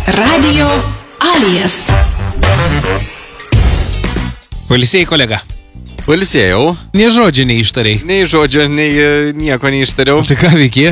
Radio Alijas. Pailsėjai, kolega. Pailsėjau. Nei žodžio neištariai. Nei žodžio, nieko neištariau. Tai ką veikė?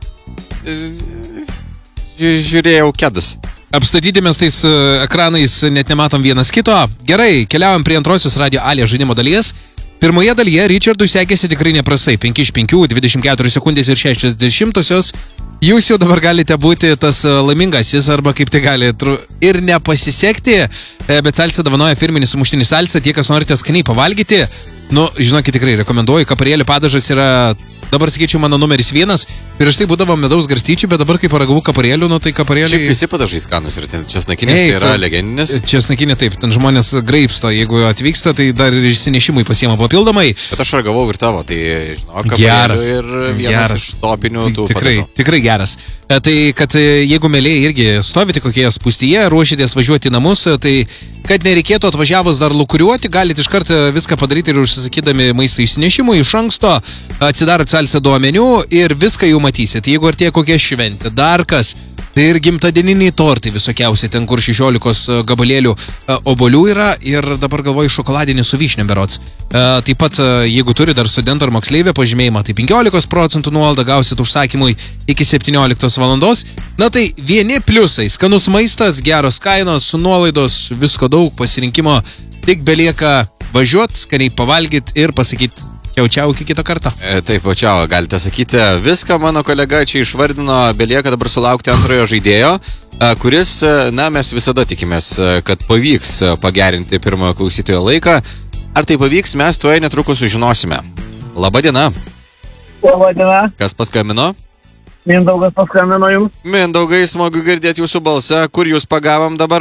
Žiūrėjau kedus. Apstatyti mes tais ekranais net nematom vienas kito. Gerai, keliaujam prie antrosios Radio Alija žaidimo dalies. Pirmoje dalyje Richardui sekėsi tikrai neprastai. 5 iš 5, 24 sekundės ir 60-osios. Jūs jau dabar galite būti tas laimingasis arba kaip tai gali ir nepasisekti, bet Salsa dovanoja firminį sumuštinį Salsa. Tie, kas norite skaniai pavalgyti, žinokit, tikrai rekomenduoju. Kaparėlių padažas yra, dabar sakyčiau, mano numeris 1. Prieš tai būdavo medaus garstyčių, bet dabar kai paragavau kaparėlių, tai kaparėliai... Šiaip visi padažai skanus ir ten česnakinis tai yra legendinis. Česnakinė taip, ten žmonės graibsto, jeigu atvyksta, tai dar ir išsinešimui pasiema papildomai. Bet aš ragavau ir tavo, tai žinau, kaparėlių ir vienas iš topinių tų padažų. Tikrai geras. Tai, kad jeigu mėliai irgi stovite kokioje spūstyje, ruošitės važiuoti į namus, tai kad nereikėtų atvažiavus dar lukuriuoti, galite iš karto viską padaryti ir užsisakydami maisto išsinešimui iš anksto, atsidarot Salsa meniu ir viską jau matysit. Jeigu artėja kokia šventė, dar kas, tai ir gimtadieniniai tortai visokiausiai, ten kur 16 gabalėlių obuolių yra ir dabar galvoju šokoladinį su vyšniam berods. Taip pat, jeigu turi dar studentą ar moksleivę pažymėjimą, tai 15% nuolaidą gausit užsakymui iki 17 valandos. Na tai vieni pliusai, skanus maistas, geros kainos, nuolaidos, visko daug, pasirinkimo, tik belieka važiuot, skaniai pavalgyt ir pasakyti čiau iki kito karto. Taip, čiau, galite sakyti viską, mano kolega čia išvardino, belieka dabar sulaukti antrojo žaidėjo, kuris, mes visada tikimės, kad pavyks pagerinti pirmojo klausytojo laiką. Ar tai pavyks, mes tuoj netrukus sužinosime. Labadiena. Labadiena. Kas paskambino? Mindaugas paskambino jums. Mindaugai, smagu girdėti jūsų balsą. Kur jūs pagavom dabar?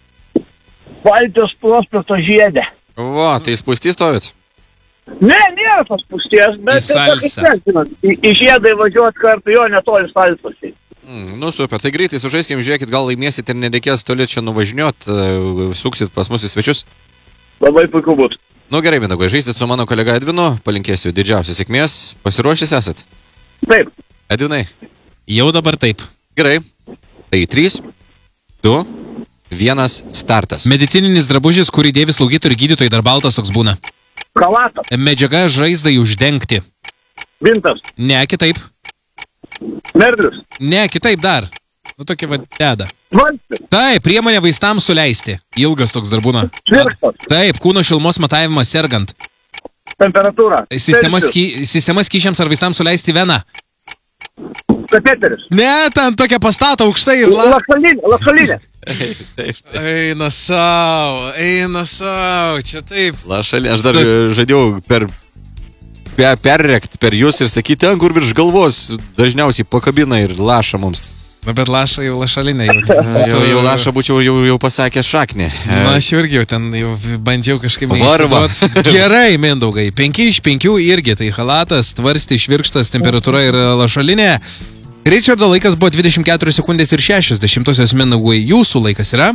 Baltijos prospekto žiedė. Va, tai spūstys stovit? Ne, nėra tos spūsties, bet į žiedą važiuot kartu, jo netoli Salsos. Super, tai greitai sužaiskim, žiūrėkit, gal laimėsit ir nereikės toli čia nuvažiniuot, suksit pas mus į svečius. Labai puiku būtų. Gerai, Mindaugai, žaisit su mano kolega Edvinu, palinkėsiu didžiausios sėkmės. Pasiruošęs esat? Taip. Edvinai? Jau dabar taip. Gerai. Tai 3, 2, 1, startas. Medicininis drabužis, kurį dėvi slaugytojai ir gydytojai, dar baltas toks būna. Kalatas. Medžiaga žaizdai uždengti. Vintas. Ne, kitaip. Merdlius. Ne, kitaip dar. Tokia deda. Valstis. Taip, priemonė vaistams suleisti. Ilgas toks dar būna. Švirkštas. Taip, kūno šilumos matavimas sergant. Temperatūra. Sistema skyšiams ar vaistams suleisti veną. Kateteris. Ne, ten tokia pastato aukštai ir Lašalinė. Eina savo, čia taip. Lašalinė, aš dar žadėjau perrekt per jūs ir sakyti, ten kur virš galvos dažniausiai pakabina ir laša mums. Na, bet laša jau lašalinė. Jau laša būčiau jau pasakęs šaknį. Na, aš irgi jau ten bandžiau kažkaip neįsivaizduot. Gerai, Mindaugai, 5 iš 5 irgi, tai halatas, tvarsti, švirkštas, temperatūra ir lašalinė. Richardo laikas buvo 24 sekundės ir 60-osios, Mindaugai, jūsų laikas yra?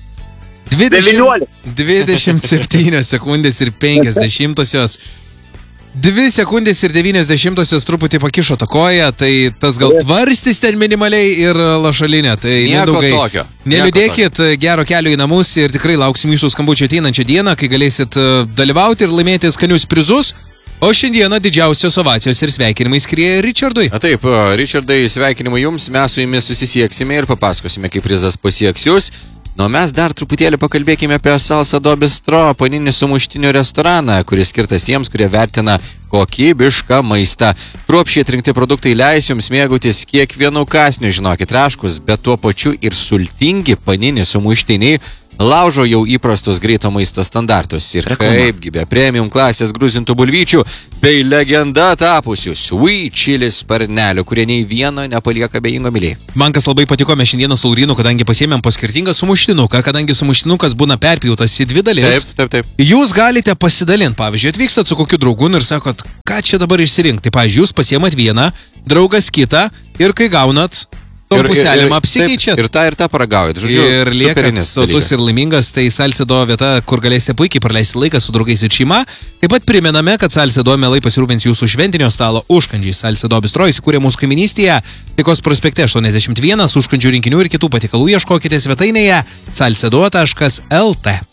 27 sekundės ir 50-osios. 2 sekundės ir 90-osios truputį pakišo tą koją, tai tas gal tvarstis ten minimaliai ir lašalinė. Tai nieko tokio. Neliūdėkit, gero kelio į namus ir tikrai lauksim jūsų skambučio ateinančią dieną, kai galėsit dalyvauti ir laimėti skanius prizus. O šiandieną didžiausios ovacijos ir sveikinimai skrieja Richardui. Taip, Richardai, sveikinimai jums, mes su jumis susisieksime ir papasakosime, kaip prizas pasieks jūs. Mes dar truputėlį pakalbėkime apie Salsa do Bistro, paninį sumuštinių restoraną, kuris skirtas tiems, kurie vertina kokybišką maistą. Kruopščiai atrinkti produktai leis jums mėgautis kiekvienu kąsniu, žinokit, traškus, bet tuo pačiu ir sultingi paninį sumuštiniai laužo jau įprastus greito maisto standartus ir kaipgi be premium klasės gruzintų bulvyčių bei legenda tapusių sweet chili sparnelių, kurie nei vieno nepalieka abejingo mylėjai. Man kas labai patiko, mes šiandieną su Laurynu, kadangi pasiėmėm po skirtingą sumuštinuką, kadangi sumuštinukas būna perpjautas į 2 dalis. Taip. Jūs galite pasidalinti, pavyzdžiui, atvykstat su kokiu draugu ir sakot, ką čia dabar išsirinkti. Pavyzdžiui, jūs pasiėmat vieną, draugas kitą ir kai gaunat Tom puselėm apsikeičiat. Ir tą paragaujat. Žodžiu, ir liekat sotus ir laimingas, tai Salcedo vieta, kur galėsite puikiai praleisti laiką su draugais ir šeima. Taip pat primename, kad Salcedo mielai pasirūpins jūsų šventinio stalo užkandžiais. Salcedo bistro įsikūrė mūsų kaiminystėje, Taikos prospekte 81, užkandžių rinkinių ir kitų patikalų ieškokite svetainėje salcedo.lt.